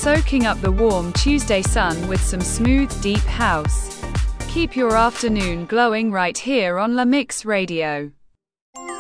soaking up the warm Tuesday sun with some smooth, deep house. Keep your afternoon glowing right here on La Mix Radio.